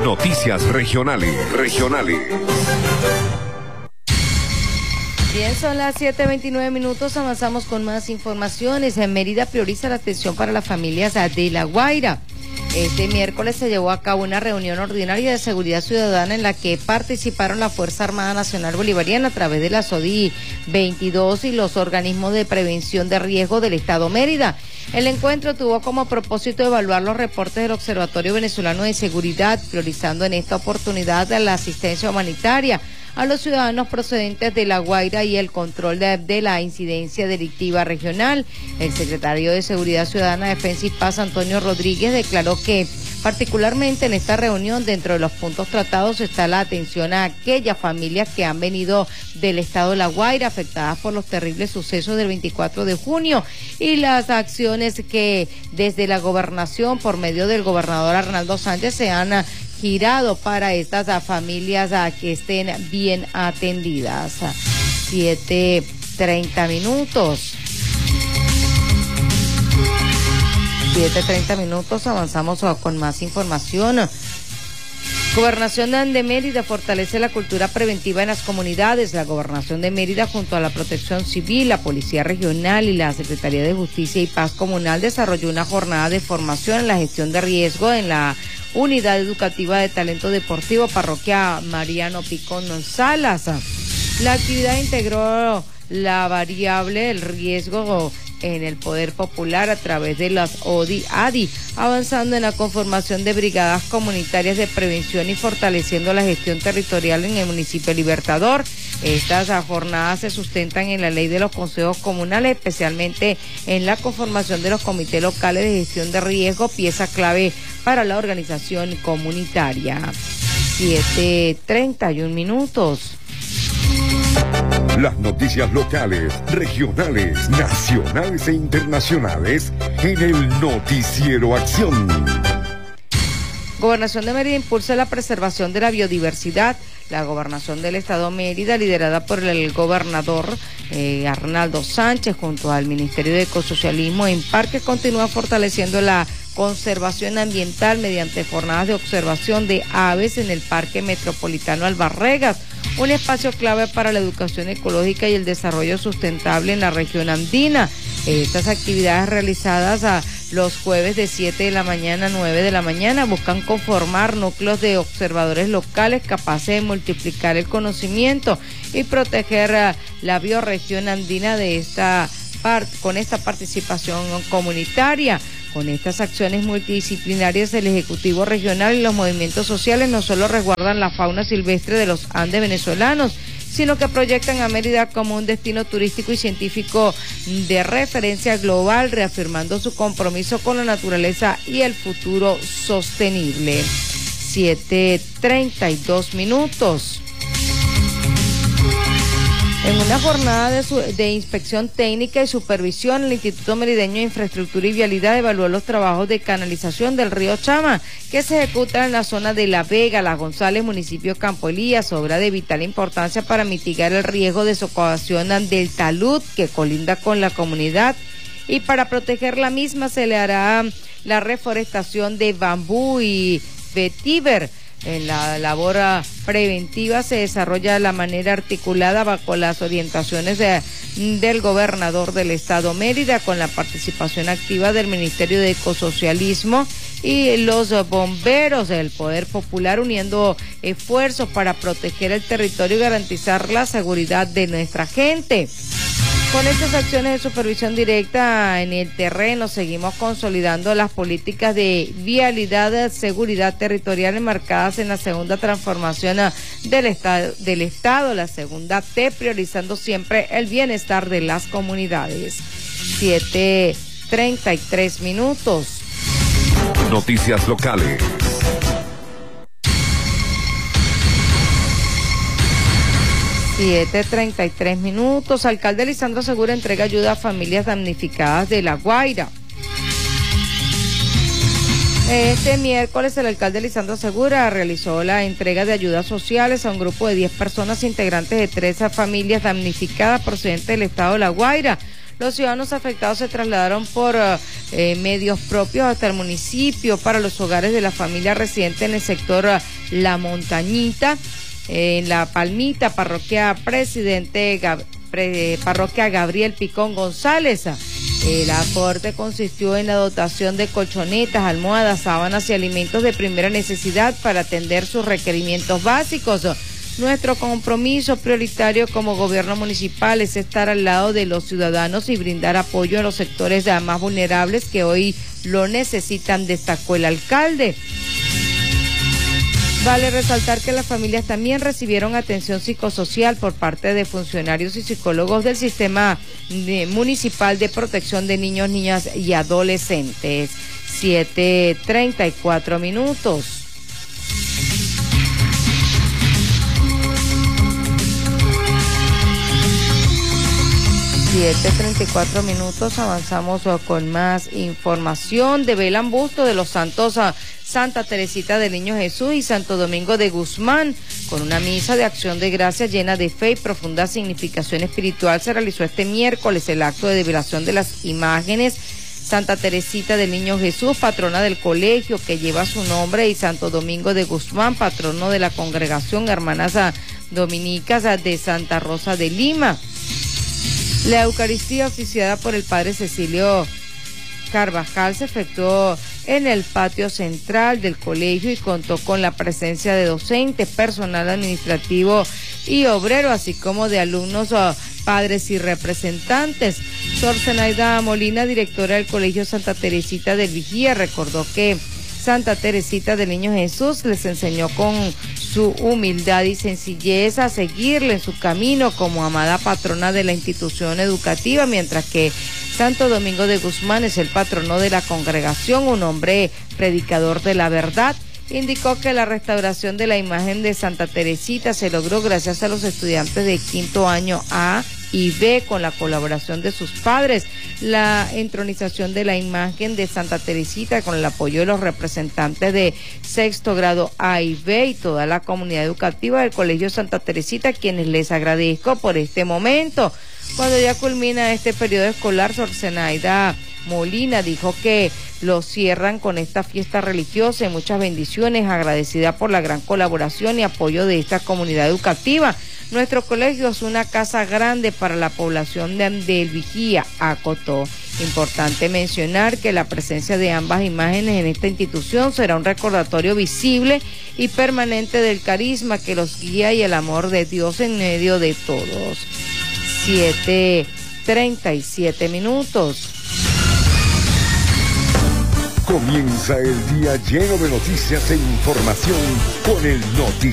Noticias regionales. Bien, son las 7:29, avanzamos con más informaciones. En Mérida prioriza la atención para las familias de La Guaira. Este miércoles se llevó a cabo una reunión ordinaria de seguridad ciudadana en la que participaron la Fuerza Armada Nacional Bolivariana a través de la SODI 22 y los organismos de prevención de riesgo del Estado Mérida. El encuentro tuvo como propósito evaluar los reportes del Observatorio Venezolano de Seguridad, priorizando en esta oportunidad la asistencia humanitaria a los ciudadanos procedentes de La Guaira y el control de la incidencia delictiva regional. El secretario de Seguridad Ciudadana, Defensa y Paz, Antonio Rodríguez, declaró que particularmente en esta reunión, dentro de los puntos tratados está la atención a aquellas familias que han venido del estado de La Guaira afectadas por los terribles sucesos del 24 de junio y las acciones que desde la gobernación por medio del gobernador Arnaldo Sánchez se han girado para estas familias a que estén bien atendidas. 7:30. 7:30, avanzamos con más información. Gobernación de Mérida fortalece la cultura preventiva en las comunidades. La Gobernación de Mérida, junto a la Protección Civil, la Policía Regional y la Secretaría de Justicia y Paz Comunal, desarrolló una jornada de formación en la gestión de riesgo en la Unidad Educativa de Talento Deportivo, Parroquia Mariano Picón Salas. La actividad integró la variable, el riesgo en el poder popular a través de las ODI-ADI, avanzando en la conformación de brigadas comunitarias de prevención y fortaleciendo la gestión territorial en el municipio Libertador. Estas jornadas se sustentan en la ley de los consejos comunales, especialmente en la conformación de los comités locales de gestión de riesgo, pieza clave para la organización comunitaria. 7:31. Las noticias locales, regionales, nacionales e internacionales en el Noticiero Acción. Gobernación de Mérida impulsa la preservación de la biodiversidad. La Gobernación del Estado Mérida, liderada por el gobernador Arnaldo Sánchez, junto al Ministerio de Ecosocialismo en Parque, continúa fortaleciendo la conservación ambiental mediante jornadas de observación de aves en el Parque Metropolitano Albarregas, un espacio clave para la educación ecológica y el desarrollo sustentable en la región andina. Estas actividades realizadas los jueves de 7 de la mañana a 9 de la mañana buscan conformar núcleos de observadores locales capaces de multiplicar el conocimiento y proteger la bioregión andina de con esta participación comunitaria. Con estas acciones multidisciplinarias, el Ejecutivo Regional y los movimientos sociales no solo resguardan la fauna silvestre de los Andes venezolanos, sino que proyectan a Mérida como un destino turístico y científico de referencia global, reafirmando su compromiso con la naturaleza y el futuro sostenible. 7:32. En una jornada de inspección técnica y supervisión, el Instituto Merideño de Infraestructura y Vialidad evaluó los trabajos de canalización del río Chama, que se ejecutan en la zona de La Vega, Las González, municipio Campo Elías, obra de vital importancia para mitigar el riesgo de socavación del talud que colinda con la comunidad, y para proteger la misma se le hará la reforestación de bambú y vetiver. En la labor preventiva se desarrolla de la manera articulada bajo las orientaciones del gobernador del Estado Mérida, con la participación activa del Ministerio de Ecosocialismo y los bomberos del Poder Popular, uniendo esfuerzos para proteger el territorio y garantizar la seguridad de nuestra gente. Con estas acciones de supervisión directa en el terreno, seguimos consolidando las políticas de vialidad, seguridad territorial enmarcadas en la segunda transformación del Estado, la segunda T, priorizando siempre el bienestar de las comunidades. 7:33. Noticias locales. 7:33. Alcalde Lisandro Segura entrega ayuda a familias damnificadas de La Guaira. Este miércoles el alcalde Lisandro Segura realizó la entrega de ayudas sociales a un grupo de 10 personas integrantes de 3 familias damnificadas procedentes del estado de La Guaira, Los ciudadanos afectados se trasladaron por medios propios hasta el municipio para los hogares de la familia residente en el sector La Montañita, en La Palmita, parroquia parroquia Gabriel Picón González. El aporte consistió en la dotación de colchonetas, almohadas, sábanas y alimentos de primera necesidad para atender sus requerimientos básicos. Nuestro compromiso prioritario como gobierno municipal es estar al lado de los ciudadanos y brindar apoyo a los sectores más vulnerables que hoy lo necesitan, destacó el alcalde. Vale resaltar que las familias también recibieron atención psicosocial por parte de funcionarios y psicólogos del Sistema Municipal de Protección de Niños, Niñas y Adolescentes. 7:34 minutos. Avanzamos con más información. Develan busto de los santos Santa Teresita del Niño Jesús y Santo Domingo de Guzmán. Con una misa de acción de gracias llena de fe y profunda significación espiritual se realizó este miércoles el acto de develación de las imágenes Santa Teresita del Niño Jesús, patrona del colegio que lleva su nombre, y Santo Domingo de Guzmán, patrono de la congregación Hermanas Dominicas de Santa Rosa de Lima. La Eucaristía oficiada por el Padre Cecilio Carvajal se efectuó en el patio central del colegio y contó con la presencia de docentes, personal administrativo y obrero, así como de alumnos, padres y representantes. Sor Zenaida Molina, directora del Colegio Santa Teresita del Vigía, recordó que Santa Teresita del Niño Jesús les enseñó con su humildad y sencillez a seguirle en su camino como amada patrona de la institución educativa, mientras que Santo Domingo de Guzmán es el patrono de la congregación, un hombre predicador de la verdad. Indicó que la restauración de la imagen de Santa Teresita se logró gracias a los estudiantes de quinto año A y B con la colaboración de sus padres. La entronización de la imagen de Santa Teresita con el apoyo de los representantes de sexto grado A y B y toda la comunidad educativa del Colegio Santa Teresita, quienes les agradezco por este momento. Cuando ya culmina este periodo escolar, Sor Zenaida Molina dijo que lo cierran con esta fiesta religiosa y muchas bendiciones, agradecida por la gran colaboración y apoyo de esta comunidad educativa. Nuestro colegio es una casa grande para la población del Vigía, acotó. Importante mencionar que la presencia de ambas imágenes en esta institución será un recordatorio visible y permanente del carisma que los guía y el amor de Dios en medio de todos. 7:37 minutos. Comienza el día lleno de noticias e información con el noticiero.